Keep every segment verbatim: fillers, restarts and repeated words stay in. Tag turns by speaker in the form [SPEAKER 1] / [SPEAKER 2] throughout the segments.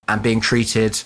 [SPEAKER 1] and being treated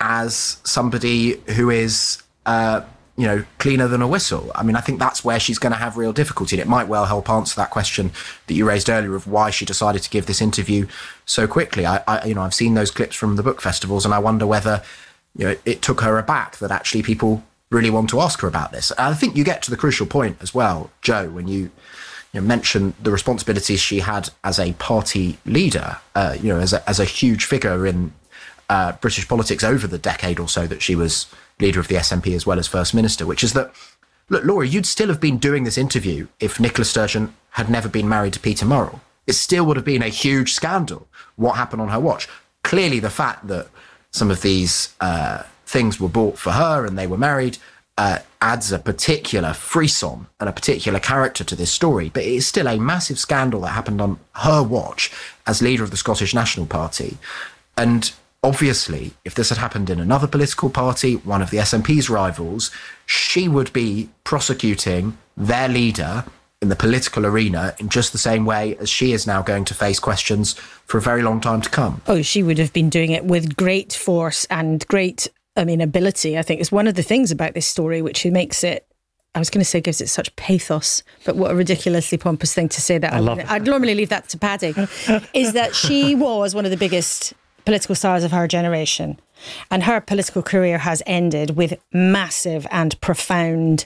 [SPEAKER 1] as somebody who is, uh, you know, cleaner than a whistle. I mean, I think that's where she's going to have real difficulty. And it might well help answer that question that you raised earlier of why she decided to give this interview so quickly. I, I you know, I've seen those clips from the book festivals, and I wonder whether, you know, it, it took her aback that actually people really want to ask her about this. And I think you get to the crucial point as well, Joe, when you, you know, mention the responsibilities she had as a party leader, uh, you know, as a, as a huge figure in uh, British politics over the decade or so that she was leader of the S N P as well as First Minister, which is that, look, Laura, you'd still have been doing this interview if Nicola Sturgeon had never been married to Peter Murrell. It still would have been a huge scandal, what happened on her watch. Clearly, the fact that some of these uh, things were bought for her and they were married uh, adds a particular frisson and a particular character to this story. But it is still a massive scandal that happened on her watch as leader of the Scottish National Party. And obviously, if this had happened in another political party, one of the S N P's rivals, she would be prosecuting their leader in the political arena in just the same way as she is now going to face questions for a very long time to come.
[SPEAKER 2] Oh, she would have been doing it with great force and great, I mean, ability. I think is one of the things about this story which makes it, I was going to say gives it such pathos, but what a ridiculously pompous thing to say that.
[SPEAKER 3] I love
[SPEAKER 2] I'd, I'd normally leave that to Paddy, is that she was one of the biggest political stars of her generation, and her political career has ended with massive and profound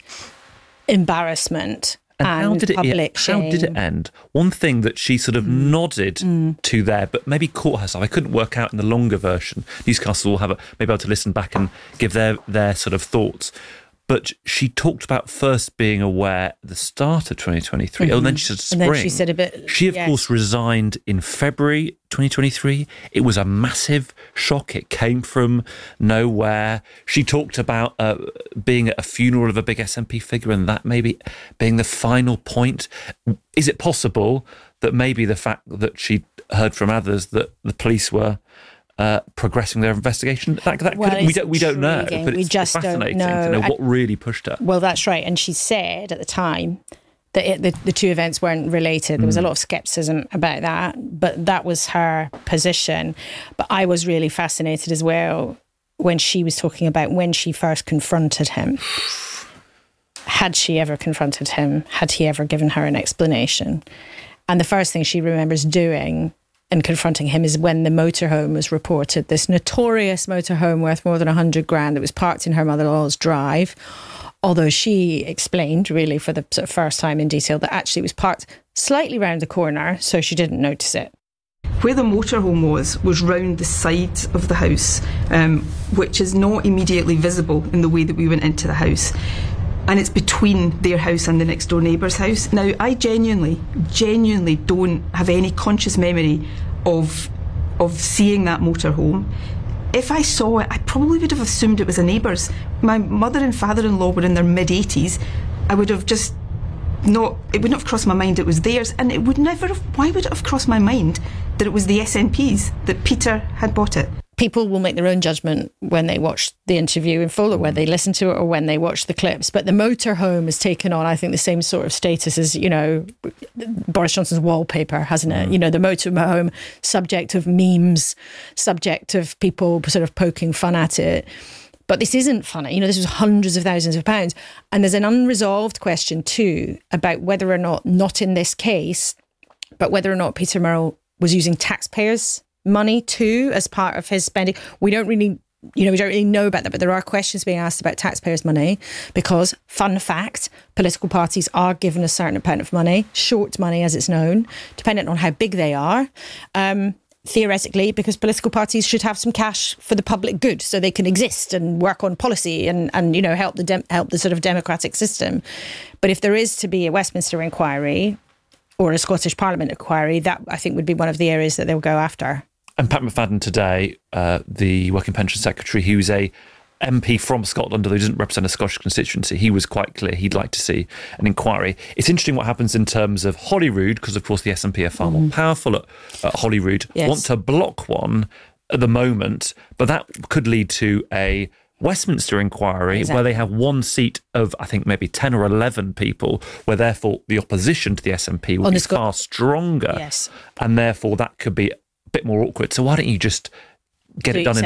[SPEAKER 2] embarrassment and, and how did it, public shame.
[SPEAKER 3] How did it end? One thing that she sort of mm. nodded mm. to there, but maybe caught herself. I couldn't work out in the longer version. Newscasters will have a, maybe able to listen back and give their their sort of thoughts. But she talked about first being aware at the start of twenty twenty-three. Mm-hmm. Oh, and then she said spring.
[SPEAKER 2] And then she said a bit...
[SPEAKER 3] She, of
[SPEAKER 2] yes.
[SPEAKER 3] course, resigned in February twenty twenty-three. It was a massive shock. It came from nowhere. She talked about uh, being at a funeral of a big S N P figure and that maybe being the final point. Is it possible that maybe the fact that she heard from others that the police were Uh, progressing their investigation, that, that
[SPEAKER 2] well,
[SPEAKER 3] could, we don't we don't know, but
[SPEAKER 2] we
[SPEAKER 3] it's
[SPEAKER 2] just
[SPEAKER 3] fascinating
[SPEAKER 2] don't know.
[SPEAKER 3] to know what
[SPEAKER 2] and,
[SPEAKER 3] really pushed her.
[SPEAKER 2] Well, that's right, and she said at the time that it, the, the two events weren't related. There was mm. a lot of scepticism about that, but that was her position. But I was really fascinated as well when she was talking about when she first confronted him. Had she ever confronted him? Had he ever given her an explanation? And the first thing she remembers doing and confronting him is when the motorhome was reported, this notorious motorhome worth more than a hundred grand that was parked in her mother-in-law's drive, although she explained really for the sort of first time in detail that actually it was parked slightly round the corner, so she didn't notice it.
[SPEAKER 4] Where the motorhome was, was round the side of the house, um, which is not immediately visible in the way that we went into the house. And it's between their house and the next door neighbour's house. Now, I genuinely, genuinely don't have any conscious memory of of seeing that motorhome. If I saw it, I probably would have assumed it was a neighbour's. My mother and father-in-law were in their mid-eighties. I would have just not, it wouldn't have crossed my mind it was theirs, and it would never have, why would it have crossed my mind that it was the S N P's, that Peter had bought it?
[SPEAKER 2] People will make their own judgment when they watch the interview in full or when they listen to it or when they watch the clips. But the motorhome has taken on, I think, the same sort of status as, you know, Boris Johnson's wallpaper, hasn't it? Mm. You know, the motorhome, subject of memes, subject of people sort of poking fun at it. But this isn't funny. You know, this was hundreds of thousands of pounds. And there's an unresolved question too about whether or not, not in this case, but whether or not Peter Murrell was using taxpayers' money too as part of his spending. We don't really, you know, we don't really know about that, but there are questions being asked about taxpayers' money because, fun fact, political parties are given a certain amount of money, short money as it's known, dependent on how big they are. Um, theoretically, because political parties should have some cash for the public good so they can exist and work on policy and, and you know, help the dem- help the sort of democratic system. But if there is to be a Westminster inquiry or a Scottish Parliament inquiry, that I think would be one of the areas that they'll go after.
[SPEAKER 3] And Pat McFadden today, uh, the Working Pension Secretary, who's a M P from Scotland, although he doesn't represent a Scottish constituency, he was quite clear he'd like to see an inquiry. It's interesting what happens in terms of Holyrood, because, of course, the S N P are far mm. more powerful at, at Holyrood, yes. want to block one at the moment, but that could lead to a Westminster inquiry exactly. where they have one seat of, I think, maybe ten or eleven people, where therefore the opposition to the S N P will be Scot- far stronger.
[SPEAKER 2] Yes.
[SPEAKER 3] And therefore that could be a bit more awkward. So why don't you just get
[SPEAKER 2] Do
[SPEAKER 3] it done in